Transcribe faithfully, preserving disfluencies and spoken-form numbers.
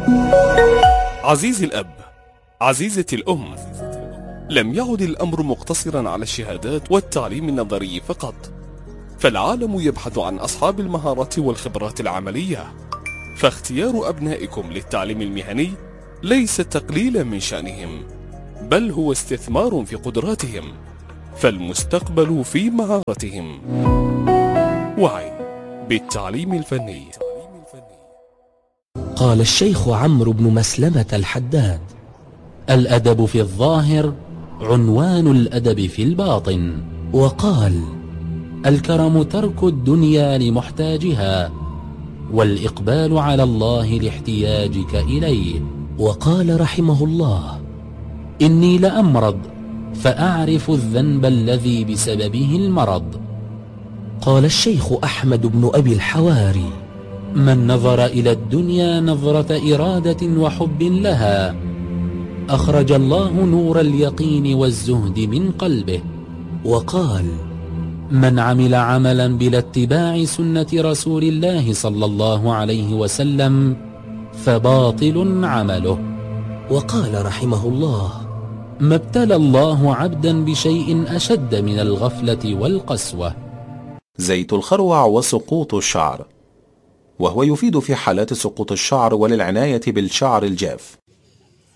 عزيزي الأب، عزيزتي الأم، لم يعد الأمر مقتصرا على الشهادات والتعليم النظري فقط، فالعالم يبحث عن أصحاب المهارات والخبرات العملية، فاختيار أبنائكم للتعليم المهني ليس تقليلا من شأنهم، بل هو استثمار في قدراتهم، فالمستقبل في مهارتهم. وعي بالتعليم الفني. قال الشيخ عمرو بن مسلمة الحداد: الأدب في الظاهر عنوان الأدب في الباطن. وقال: الكرم ترك الدنيا لمحتاجها، والإقبال على الله لاحتياجك إليه. وقال رحمه الله: إني لأمرض فأعرف الذنب الذي بسببه المرض. قال الشيخ أحمد بن أبي الحواري: من نظر إلى الدنيا نظرة إرادة وحب لها أخرج الله نور اليقين والزهد من قلبه. وقال: من عمل عملا بلا اتباع سنة رسول الله صلى الله عليه وسلم فباطل عمله. وقال رحمه الله: ما ابتلى الله عبدا بشيء أشد من الغفلة والقسوة. زيت الخروع وسقوط الشعر، وهو يفيد في حالات سقوط الشعر وللعناية بالشعر الجاف.